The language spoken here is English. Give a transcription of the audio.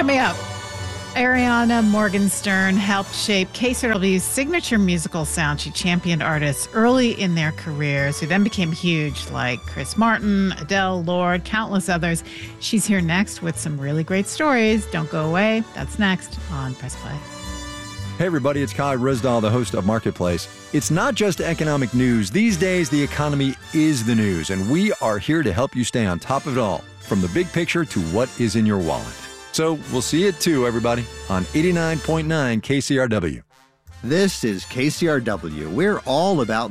Coming up, Ariana Morgenstern helped shape KCRW's signature musical sound. She championed artists early in their careers who then became huge, like Chris Martin, Adele, Lorde, countless others. She's here next with some really great stories. Don't go away. That's next on Press Play. Hey everybody, it's Kai Risdahl, the host of Marketplace. It's not just economic news. These days, the economy is the news, and we are here to help you stay on top of it all, from the big picture to what is in your wallet. So we'll see you at 2, everybody, on 89.9 KCRW. This is KCRW. We're all about